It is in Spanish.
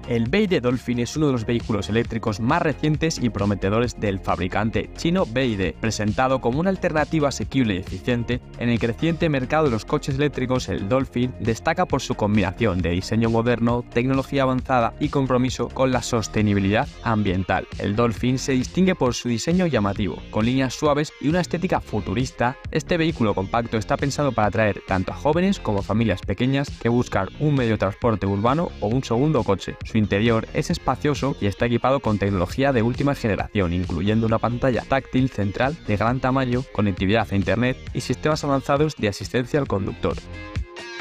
El BYD Dolphin es uno de los vehículos eléctricos más recientes y prometedores del fabricante chino BYD. Presentado como una alternativa asequible y eficiente, en el creciente mercado de los coches eléctricos, el Dolphin destaca por su combinación de diseño moderno, tecnología avanzada y compromiso con la sostenibilidad ambiental. El Dolphin se distingue por su diseño llamativo, con líneas suaves y una estética futurista. Este vehículo compacto está pensado para atraer tanto a jóvenes como a familias pequeñas que buscan un medio de transporte urbano o un segundo coche. Su interior es espacioso y está equipado con tecnología de última generación, incluyendo una pantalla táctil central de gran tamaño, conectividad a internet y sistemas avanzados de asistencia al conductor.